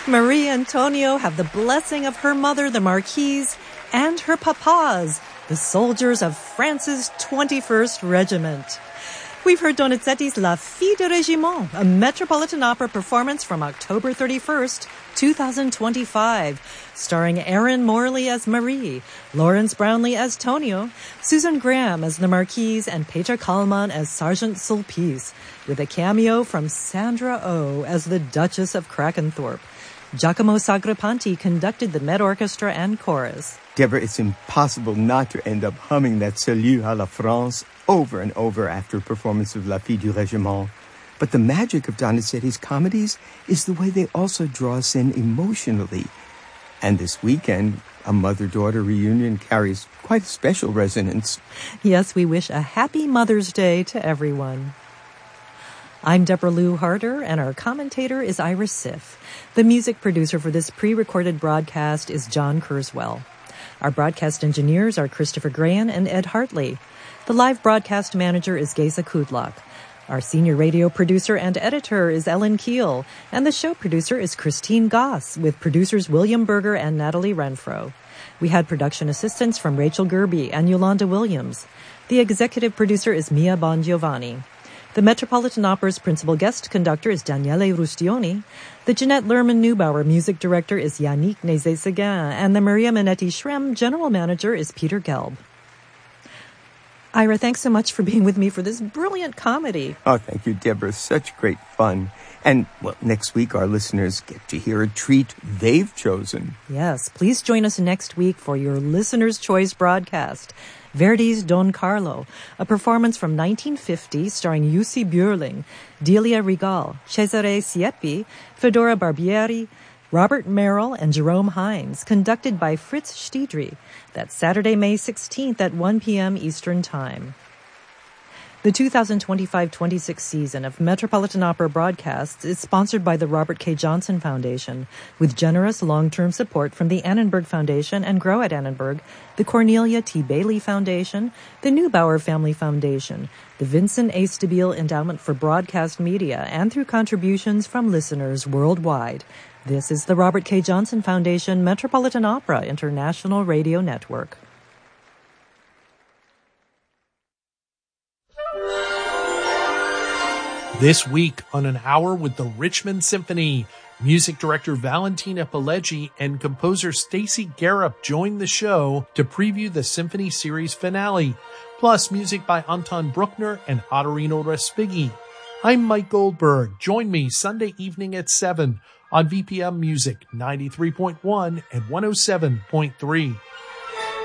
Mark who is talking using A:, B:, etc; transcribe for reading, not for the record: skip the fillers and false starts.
A: Marie Antonio have the blessing of her mother, the Marquise, and her papas, the soldiers of France's 21st Regiment. We've heard Donizetti's La Fille de Régiment, a Metropolitan Opera performance from October 31st, 2025, starring Erin Morley as Marie, Lawrence Brownlee as Tonio, Susan Graham as the Marquise, and Peter Kallman as Sergeant Sulpice, with a cameo from Sandra Oh as the Duchess of Krakenthorpe. Giacomo Sagrapanti conducted the Met Orchestra and chorus.
B: Deborah, it's impossible not to end up humming that Salut à la France over and over after a performance of La Fille du Régiment. But the magic of Donizetti's comedies is the way they also draw us in emotionally. And this weekend, a mother-daughter reunion carries quite a special resonance.
A: Yes, we wish a happy Mother's Day to everyone. I'm Deborah Lou Harder, and our commentator is Iris Siff. The music producer for this pre-recorded broadcast is John Kurzweil. Our broadcast engineers are Christopher Grahan and Ed Hartley. The live broadcast manager is Geza Kudlak. Our senior radio producer and editor is Ellen Keel, and the show producer is Christine Goss, with producers William Berger and Natalie Renfro. We had production assistance from Rachel Gerby and Yolanda Williams. The executive producer is Mia Bongiovanni. The Metropolitan Opera's principal guest conductor is Daniele Rustioni. The Jeanette Lerman-Neubauer music director is Yannick Nézet-Séguin, and the Maria Minetti-Schrem general manager is Peter Gelb. Ira, thanks so much for being with me for this brilliant comedy.
B: Oh, thank you, Deborah. Such great fun. And, well, next week our listeners get to hear a treat they've chosen.
A: Yes, please join us next week for your Listener's Choice broadcast. Verdi's Don Carlo, a performance from 1950 starring Jussi Björling, Delia Regal, Cesare Siepi, Fedora Barbieri, Robert Merrill, and Jerome Hines, conducted by Fritz Stiedry. That's Saturday, May 16th at 1 p.m. Eastern Time. The 2025-26 season of Metropolitan Opera broadcasts is sponsored by the Robert K. Johnson Foundation, with generous long-term support from the Annenberg Foundation and Grow at Annenberg, the Cornelia T. Bailey Foundation, the Neubauer Family Foundation, the Vincent A. Stabile Endowment for Broadcast Media, and through contributions from listeners worldwide. This is the Robert K. Johnson Foundation Metropolitan Opera International Radio Network.
C: This week on An Hour with the Richmond Symphony, music director Valentina Pileggi and composer Stacey Garup joined the show to preview the symphony series finale, plus music by Anton Bruckner and Ottorino Respighi. I'm Mike Goldberg. Join me Sunday evening at 7 on VPM Music 93.1 and 107.3.